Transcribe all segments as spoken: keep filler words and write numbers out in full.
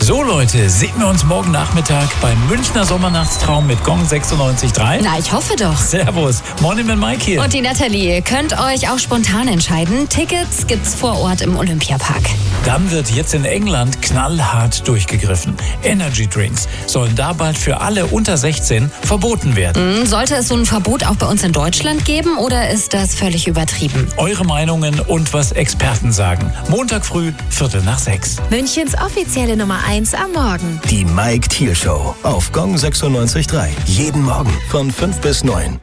So Leute, sehen wir uns morgen Nachmittag beim Münchner Sommernachtstraum mit Gong sechsundneunzig Komma drei. Na, ich hoffe doch. Servus, Morning mit Mike hier. Und die Nathalie. Ihr könnt euch auch spontan entscheiden. Tickets gibt's vor Ort im Olympiapark. Dann wird jetzt in England knallhart durchgegriffen. Energy Drinks sollen da bald für alle unter sechzehn verboten werden. Mhm, sollte es so ein Verbot auch bei uns in Deutschland geben oder ist das völlig übertrieben? Eure Meinungen und was Experten sagen. Montag früh, Viertel nach sechs. Münchens offizielle Nummer eins am Morgen. Die Mike Thiel Show auf Gong sechsundneunzig Komma drei. Jeden Morgen von fünf bis neun.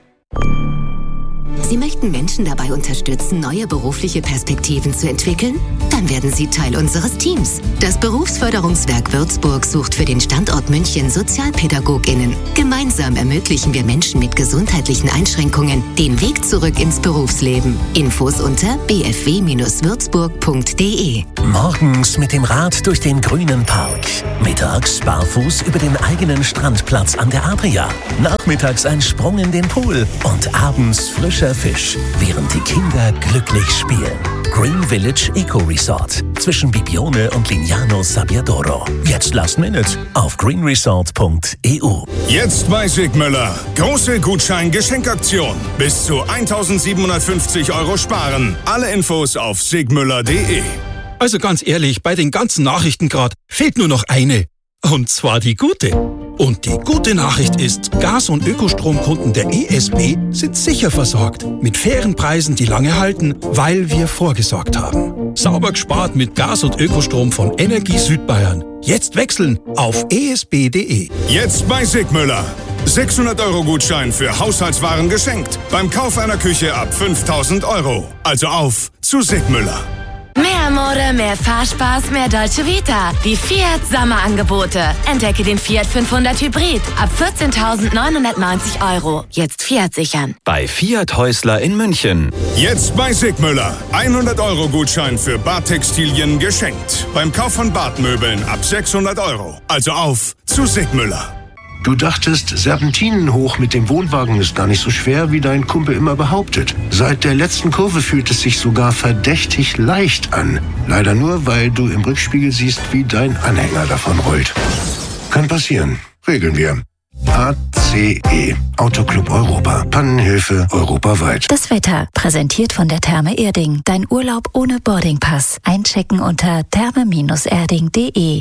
Sie möchten Menschen dabei unterstützen, neue berufliche Perspektiven zu entwickeln? Dann werden Sie Teil unseres Teams. Das Berufsförderungswerk Würzburg sucht für den Standort München SozialpädagogInnen. Gemeinsam ermöglichen wir Menschen mit gesundheitlichen Einschränkungen den Weg zurück ins Berufsleben. Infos unter b f w Bindestrich würzburg punkt d e. Morgens mit dem Rad durch den grünen Park. Mittags barfuß über den eigenen Strandplatz an der Adria. Nachmittags ein Sprung in den Pool. Und abends frischer Fisch, während die Kinder glücklich spielen. Green Village Eco Resort zwischen Bibione und Lignano Sabbiadoro. Jetzt last minute auf greenresort punkt e u. Jetzt bei Sigmüller. Große Gutschein-Geschenkaktion. Bis zu eintausendsiebenhundertfünfzig Euro sparen. Alle Infos auf sigmüller punkt de. Also ganz ehrlich, bei den ganzen Nachrichten gerade fehlt nur noch eine. Und zwar die gute. Und die gute Nachricht ist, Gas- und Ökostromkunden der E S B sind sicher versorgt. Mit fairen Preisen, die lange halten, weil wir vorgesorgt haben. Sauber gespart mit Gas- und Ökostrom von Energie Südbayern. Jetzt wechseln auf e s b punkt d e. Jetzt bei Sigmüller. sechshundert Euro Gutschein für Haushaltswaren geschenkt. Beim Kauf einer Küche ab fünftausend Euro. Also auf zu Sigmüller. Mehr Mode, mehr Fahrspaß, mehr Dolce Vita. Die Fiat Sommerangebote. Entdecke den Fiat fünfhundert Hybrid ab vierzehntausendneunhundertneunzig Euro. Jetzt Fiat sichern. Bei Fiat Häusler in München. Jetzt bei Sigmüller. hundert Euro Gutschein für Badtextilien geschenkt. Beim Kauf von Badmöbeln ab sechshundert Euro. Also auf zu Sigmüller. Du dachtest, Serpentinen hoch mit dem Wohnwagen ist gar nicht so schwer, wie dein Kumpel immer behauptet. Seit der letzten Kurve fühlt es sich sogar verdächtig leicht an. Leider nur, weil du im Rückspiegel siehst, wie dein Anhänger davon rollt. Kann passieren. Regeln wir. A C E. Autoclub Europa. Pannenhilfe europaweit. Das Wetter. Präsentiert von der Therme Erding. Dein Urlaub ohne Boardingpass. Einchecken unter therme Bindestrich erding punkt de.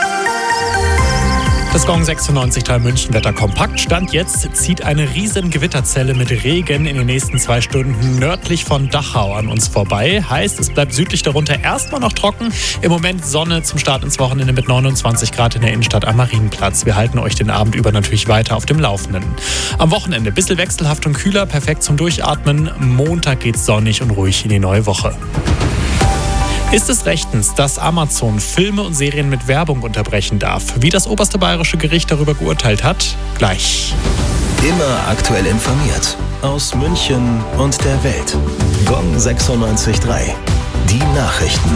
Das Gong sechsundneunzig Komma drei München-Wetter kompakt. Stand jetzt zieht eine riesen Gewitterzelle mit Regen in den nächsten zwei Stunden nördlich von Dachau an uns vorbei. Heißt, es bleibt südlich darunter erstmal noch trocken. Im Moment Sonne zum Start ins Wochenende mit neunundzwanzig Grad in der Innenstadt am Marienplatz. Wir halten euch den Abend über natürlich weiter auf dem Laufenden. Am Wochenende ein bisschen wechselhaft und kühler, perfekt zum Durchatmen. Montag geht's sonnig und ruhig in die neue Woche. Ist es rechtens, dass Amazon Filme und Serien mit Werbung unterbrechen darf? Wie das oberste bayerische Gericht darüber geurteilt hat? Gleich. Immer aktuell informiert. Aus München und der Welt. Gong sechsundneunzig Komma drei. Die Nachrichten.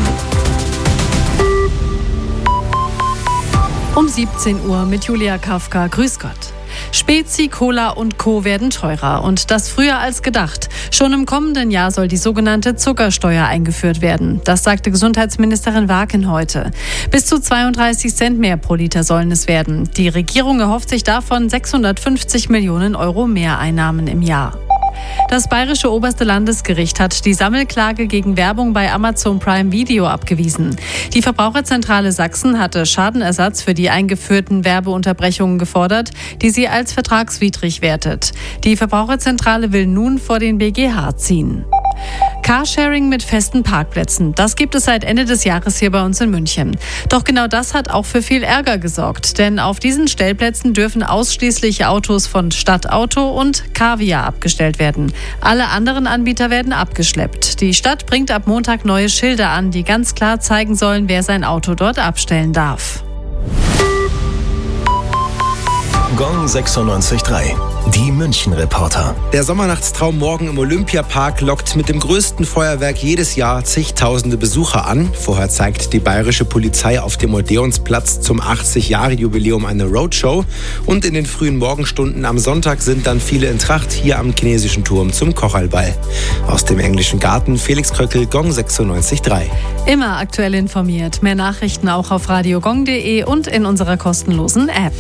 Um siebzehn Uhr mit Julia Kafka. Grüß Gott. Spezi, Cola und Co. werden teurer und das früher als gedacht. Schon im kommenden Jahr soll die sogenannte Zuckersteuer eingeführt werden. Das sagte Gesundheitsministerin Waken heute. Bis zu zweiunddreißig Cent mehr pro Liter sollen es werden. Die Regierung erhofft sich davon sechshundertfünfzig Millionen Euro Mehreinnahmen im Jahr. Das bayerische oberste Landesgericht hat die Sammelklage gegen Werbung bei Amazon Prime Video abgewiesen. Die Verbraucherzentrale Sachsen hatte Schadenersatz für die eingeführten Werbeunterbrechungen gefordert, die sie als vertragswidrig wertet. Die Verbraucherzentrale will nun vor den B G H ziehen. Carsharing mit festen Parkplätzen, das gibt es seit Ende des Jahres hier bei uns in München. Doch genau das hat auch für viel Ärger gesorgt, denn auf diesen Stellplätzen dürfen ausschließlich Autos von Stadtauto und Cavia abgestellt werden. Alle anderen Anbieter werden abgeschleppt. Die Stadt bringt ab Montag neue Schilder an, die ganz klar zeigen sollen, wer sein Auto dort abstellen darf. Gong sechsundneunzig Komma drei. Die München-Reporter. Der Sommernachtstraum morgen im Olympiapark lockt mit dem größten Feuerwerk jedes Jahr zigtausende Besucher an. Vorher zeigt die bayerische Polizei auf dem Odeonsplatz zum achtzig-Jahre-Jubiläum eine Roadshow. Und in den frühen Morgenstunden am Sonntag sind dann viele in Tracht hier am chinesischen Turm zum Kocherlball. Aus dem englischen Garten Felix Kröckel, Gong sechsundneunzig Komma drei. Immer aktuell informiert. Mehr Nachrichten auch auf radiogong punkt de und in unserer kostenlosen App.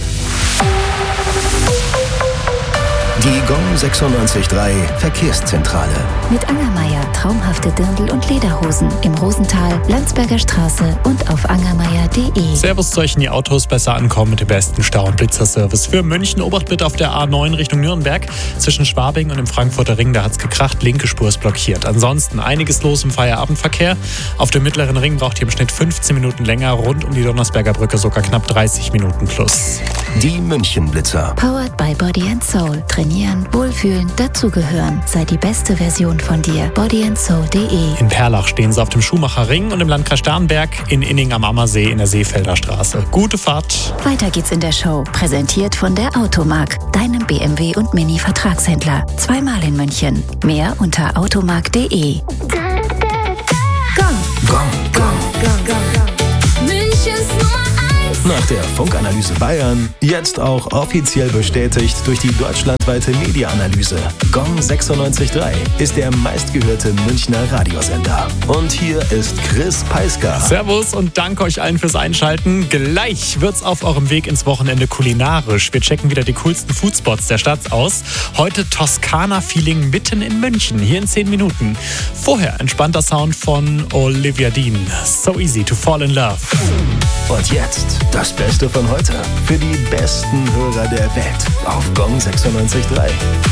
Die Gong sechsundneunzig Komma drei Verkehrszentrale. Mit Angermeier traumhafte Dirndl und Lederhosen im Rosental, Landsberger Straße und auf angermeier punkt de. Servus, solchen die Autos besser ankommen mit dem besten Stau- und Blitzerservice. Für München, Obacht bitte auf der A neun Richtung Nürnberg. Zwischen Schwabing und dem Frankfurter Ring, da hat's gekracht, linke Spur ist blockiert. Ansonsten einiges los im Feierabendverkehr. Auf dem mittleren Ring braucht ihr im Schnitt fünfzehn Minuten länger, rund um die Donnersberger Brücke sogar knapp dreißig Minuten plus. Die München-Blitzer. Powered by Body and Soul. Trainieren, wohlfühlen, dazugehören. Sei die beste Version von dir. body and soul punkt de. In Perlach stehen sie auf dem Schumacher Ring und im Landkreis Starnberg in Inning am Ammersee in der Seefelder Straße. Gute Fahrt. Weiter geht's in der Show. Präsentiert von der Automark, deinem B M W und Mini-Vertragshändler. Zweimal in München. Mehr unter automark punkt de. Gong, Gong, Gong. Münchens Nummer eins. Nach der Funkanalyse Bayern jetzt auch offiziell bestätigt durch die deutschlandweite Media-Analyse. Gong sechsundneunzig Komma drei ist der meistgehörte Münchner Radiosender. Und hier ist Chris Peisker. Servus und danke euch allen fürs Einschalten. Gleich wird's auf eurem Weg ins Wochenende kulinarisch. Wir checken wieder die coolsten Foodspots der Stadt aus. Heute Toskana-Feeling mitten in München, hier in zehn Minuten. Vorher entspannter Sound von Olivia Dean. So easy to fall in love. Und jetzt das Beste von heute für die besten Hörer der Welt auf Gong sechsundneunzig Komma drei.